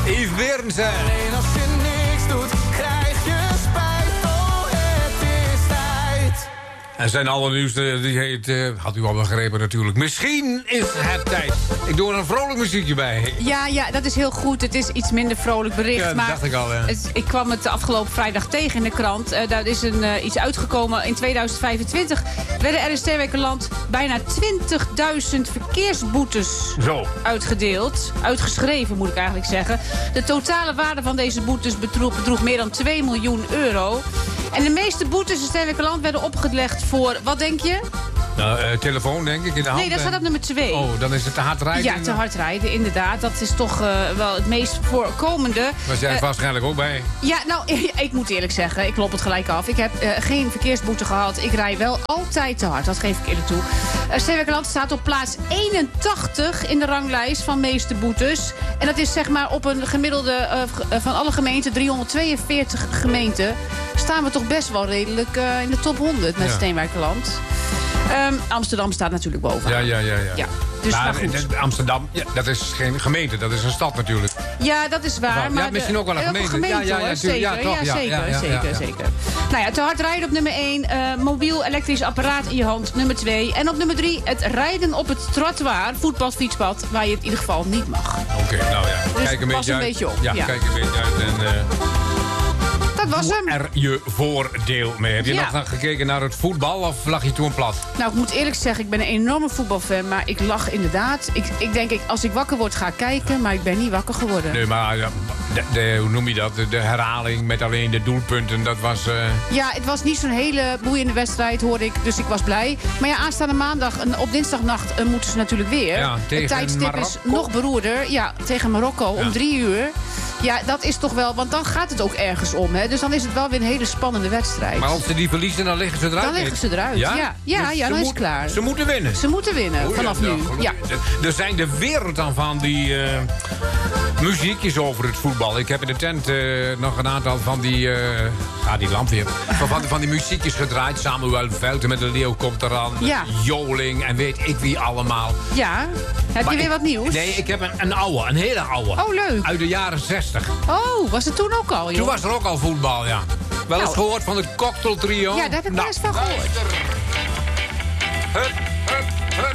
Yves Berendsen. Alleen als je niks doet, krijg je spijt. Oh, het is tijd. En zijn allernieuwste, die heet, had u al begrepen natuurlijk. Misschien is het tijd. Ik doe er een vrolijk muziekje bij. Ja, dat is heel goed. Het is iets minder vrolijk bericht. Ja, dat maar dacht ik al, ja. Ik kwam het de afgelopen vrijdag tegen in de krant. Daar is iets uitgekomen. In 2025 werden er in Steenwijkerland bijna 20.000 verkeersboetes uitgedeeld. Uitgeschreven, moet ik eigenlijk zeggen. De totale waarde van deze boetes bedroeg meer dan 2 miljoen euro. En de meeste boetes in Steenwijkerland werden opgelegd voor, wat denk je? Nou, telefoon denk ik in de hand. Nee, dat staat op nummer 2. Oh, dan is het te hard rijden? Ja, te hard rijden, inderdaad. Dat is toch wel het meest voorkomende. Was jij waarschijnlijk ook bij? Ja, nou, ik moet eerlijk zeggen, ik klop het gelijk af. Ik heb geen verkeersboete gehad. Ik rij wel altijd te hard, dat geef ik eerlijk toe. Steenwijkerland staat op plaats 81 in de ranglijst van meeste boetes. En dat is zeg maar op een gemiddelde van alle gemeenten, 342 gemeenten, staan we toch best wel redelijk in de top 100 met Steenwijkerland. Amsterdam staat natuurlijk bovenaan. Ja. Dus maar goed. Amsterdam, dat is geen gemeente, dat is een stad natuurlijk. Ja, dat is waar. Maar misschien ook wel een gemeente. Zeker. Nou ja, te hard rijden op nummer 1. Mobiel elektrisch apparaat in je hand, nummer 2. En op nummer 3, het rijden op het trottoir, voetpad, fietspad, waar je het in ieder geval niet mag. Oké, nou ja. Dus kijk een pas beetje een uit. beetje op. Ja, kijk een beetje uit en... Dat was hem. er je voordeel mee. Heb je nog gekeken naar het voetbal of lag je toen plat? Nou, ik moet eerlijk zeggen, ik ben een enorme voetbalfan. Maar ik lag inderdaad. Ik denk, als ik wakker word, ga ik kijken. Maar ik ben niet wakker geworden. Nee, maar hoe noem je dat? De herhaling met alleen de doelpunten, dat was... Ja, het was niet zo'n hele boeiende wedstrijd, hoorde ik. Dus ik was blij. Maar ja, aanstaande maandag en op dinsdagnacht moeten ze natuurlijk weer. Ja, het tijdstip is nog beroerder. Ja, tegen Marokko om 3 uur. Ja, dat is toch wel... Want dan gaat het ook ergens om, hè. Dus dan is het wel weer een hele spannende wedstrijd. Maar als ze die verliezen, dan liggen ze eruit? Dan liggen ze eruit, ja, dan is het klaar. Ze moeten winnen? Ze moeten winnen, vanaf nu. Ja. Er zijn de wereld dan van die muziekjes over het voetbal. Ik heb in de tent nog een aantal van die... die lamp weer. Van die muziekjes gedraaid. Samuel Velten met de leeuw komt eraan. Ja. Joling en weet ik wie allemaal. Ja. Heb je weer wat nieuws? Nee, ik heb een oude, een hele oude. Oh, leuk. Uit de jaren 60. Oh, was het toen ook al, joh? Toen was er ook al voetbal, ja. Wel eens gehoord van het cocktailtrio? Ja, daar heb ik wel eens van gehoord. Hup.